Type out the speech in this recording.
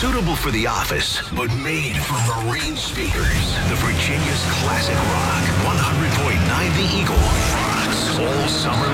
Suitable for the office, but made for marine speakers. The Virginia's classic rock, 100.9 The Eagle, rocks all summer